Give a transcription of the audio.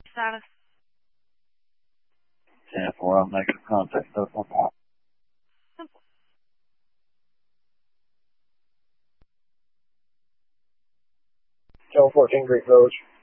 Status. 10-4, I'm negative contact. Simple. Channel 14, Greek Village.